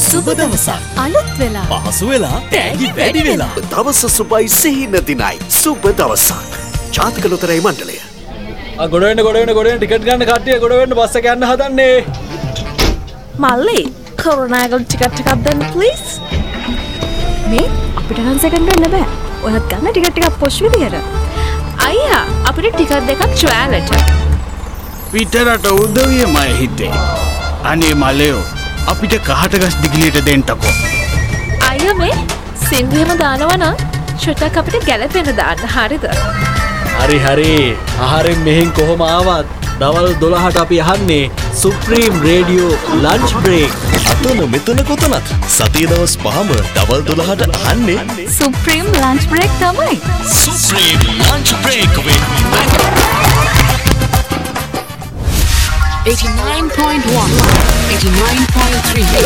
සුබ දවසක්. අලුත් වෙලා. පහසු වෙලා. තෑගි වැඩි වෙලා. දවස සුබයි සිහින දිනයි. සුබ දවසක්. ජාතික ලොතරැයි මණ්ඩලය. ගොඩ වෙන්න ටිකට් ගන්න කට්ටිය ගොඩ වෙන්න බස් එක යන්න හදන්නේ. මල්ලි කරුණාකර ටිකට් එකක් දෙන්න ප්ලීස්. මේ අපිට නම් සෙකන්ඩ් වෙන්න බෑ. ඔයත් ගන්න ටිකට් එකක් පොෂ් විදියට. අයියා අපිට ටිකට් දෙකක් ට්‍රයලට. පිටරට උදවියමයි හිතේ. අනේ මලයෝ අපිට කහටගස් දිගිලියට දෙන්නකෝ. අයියා මේ සින්දුවෙම දානවා නම් චුට්ටක් අපිට ගැලපෙන්න දාන්න හරිද? හරි ආහාරයෙන් මෙහෙන් කොහොම ආවත් දවල් 12ට අපි අහන්නේ සුප්‍රීම් රේඩියෝ ලන්ච් බ්‍රේක්. අතන මෙතන කොතනත් සතිය දවස් 5ම දවල් 12ට අහන්නේ සුප්‍රීම් ලන්ච් බ්‍රේක් තමයි. Supreme lunch break with 89.1 89.3